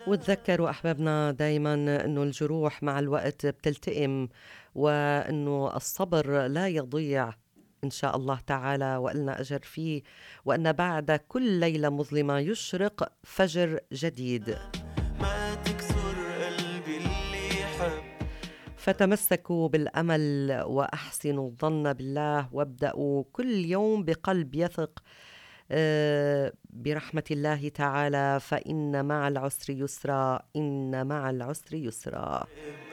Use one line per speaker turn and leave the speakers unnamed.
وتذكروا أحبابنا دايما أنه الجروح مع الوقت بتلتئم، وأنه الصبر لا يضيع إن شاء الله تعالى، وإلنا أجر فيه، وأن بعد كل ليلة مظلمة يشرق فجر جديد.
ما تكسر قلبي اللي يحب.
فتمسكوا بالأمل وأحسنوا الظن بالله، وابدأوا كل يوم بقلب يثق برحمة الله تعالى، فإن مع العسر يسرا، إن مع العسر يسرا.